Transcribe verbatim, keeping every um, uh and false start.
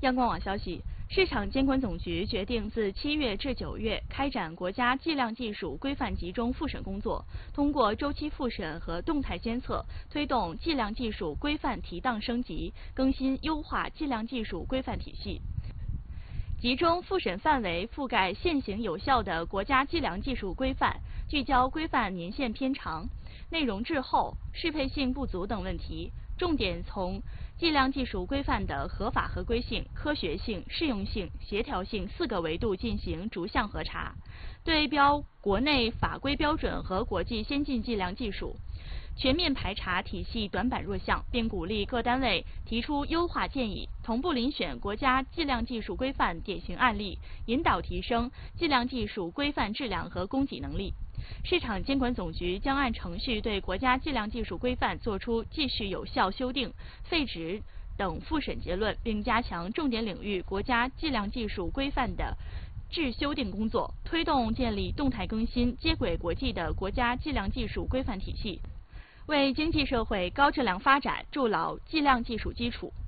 央广网消息，市场监管总局决定自七月至九月开展国家计量技术规范集中复审工作，通过周期复审和动态监测，推动计量技术规范提档升级，更新优化计量技术规范体系。集中复审范围覆盖现行有效的国家计量技术规范，聚焦规范年限偏长、内容滞后、适配性不足等问题，重点从计量技术规范的合法合规性、科学性、适用性、协调性四个维度进行逐项核查，对标国内法规标准和国际先进计量技术，全面排查体系短板弱项，并鼓励各单位提出优化建议，同步遴选国家计量技术规范典型案例，引导提升计量技术规范质量和供给能力。市场监管总局将按程序对国家计量技术规范作出继续有效修订、废止等复审结论，并加强重点领域国家计量技术规范的质修订工作，推动建立动态更新、接轨国际的国家计量技术规范体系，为经济社会高质量发展筑牢计量技术基础。